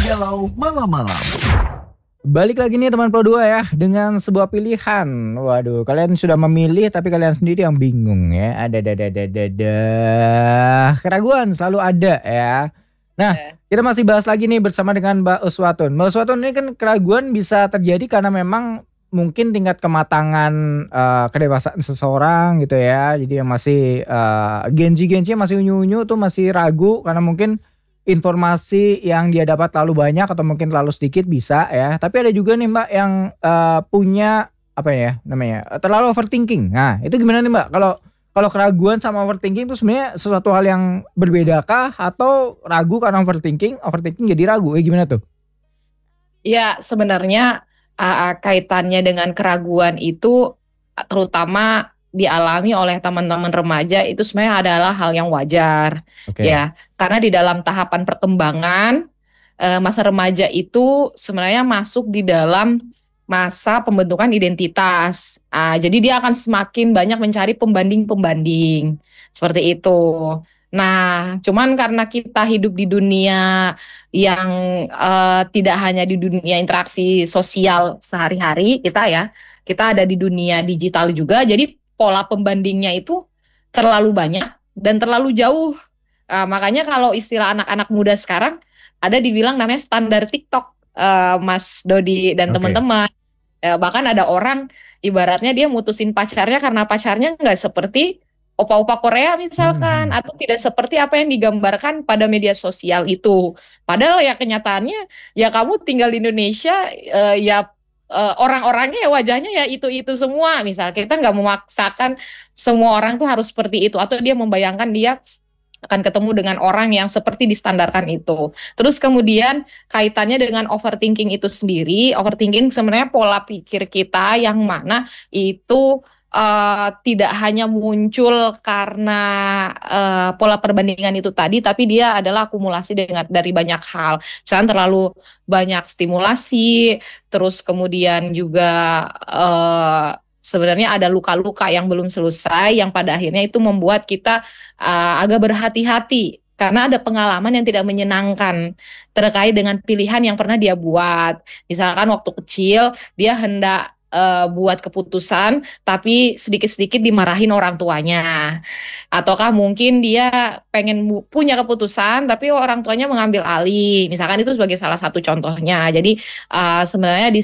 Galau Malam-Malam. Balik lagi nih teman Pro 2 ya, dengan sebuah pilihan. Waduh, kalian sudah memilih tapi kalian sendiri yang bingung ya. Ada. Keraguan selalu ada ya. Nah, kita masih bahas lagi nih bersama dengan Mbak Uswatun. Mbak Uswatun, ini kan keraguan bisa terjadi karena memang mungkin tingkat kematangan kedewasaan seseorang gitu ya. Jadi yang masih genji-genjinya masih unyu-unyu tuh masih ragu karena mungkin informasi yang dia dapat terlalu banyak atau mungkin terlalu sedikit bisa ya. Tapi ada juga nih Mbak yang punya apa ya namanya terlalu overthinking. Nah itu gimana nih Mbak? Kalau keraguan sama overthinking itu sebenarnya sesuatu hal yang berbedakah atau ragu karena overthinking jadi ragu? Gimana tuh? Ya sebenarnya kaitannya dengan keraguan itu terutama dialami oleh teman-teman remaja itu sebenarnya adalah hal yang wajar. Oke. Ya, karena di dalam tahapan perkembangan masa remaja itu sebenarnya masuk di dalam masa pembentukan identitas. Jadi dia akan semakin banyak mencari pembanding-pembanding seperti itu. Nah, cuman karena kita hidup di dunia yang tidak hanya di dunia interaksi sosial sehari-hari kita ada di dunia digital juga. Jadi pola pembandingnya itu terlalu banyak dan terlalu jauh. Makanya kalau istilah anak-anak muda sekarang ada dibilang namanya standar TikTok, Mas Dodi dan teman-teman. Bahkan ada orang ibaratnya dia mutusin pacarnya karena pacarnya nggak seperti opa-opa Korea misalkan, atau tidak seperti apa yang digambarkan pada media sosial itu. Padahal ya kenyataannya ya kamu tinggal di Indonesia, orang-orangnya ya wajahnya ya itu semua. Misal kita nggak memaksakan semua orang tuh harus seperti itu, atau dia membayangkan dia akan ketemu dengan orang yang seperti distandarkan itu. Terus kemudian kaitannya dengan overthinking itu sendiri, overthinking sebenarnya pola pikir kita yang mana itu tidak hanya muncul karena pola perbandingan itu tadi, tapi dia adalah akumulasi dari banyak hal. Misalnya terlalu banyak stimulasi, terus kemudian juga sebenarnya ada luka-luka yang belum selesai, yang pada akhirnya itu membuat kita agak berhati-hati karena ada pengalaman yang tidak menyenangkan terkait dengan pilihan yang pernah dia buat. Misalkan waktu kecil dia hendak buat keputusan tapi sedikit-sedikit dimarahin orang tuanya, ataukah mungkin dia pengen punya keputusan tapi orang tuanya mengambil alih, misalkan itu sebagai salah satu contohnya. Jadi sebenarnya di